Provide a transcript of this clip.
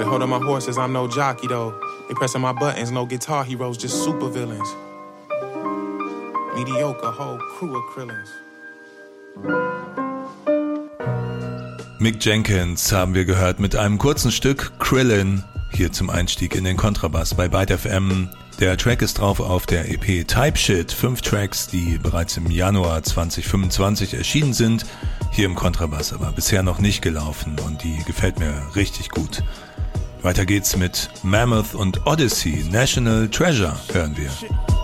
They holding my horses, I'm no jockey though. They pressing my buttons, no guitar heroes, just super villains. Mediocre whole crew of Krillins. Mick Jenkins haben wir gehört mit einem kurzen Stück Krillin, hier zum Einstieg in den Kontrabass bei Byte FM. Der Track ist drauf auf der EP Type Shit, 5 Tracks, die bereits im Januar 2025 erschienen sind, hier im Kontrabass aber bisher noch nicht gelaufen und die gefällt mir richtig gut. Weiter geht's mit Mammoth und Odyssey, National Treasure hören wir.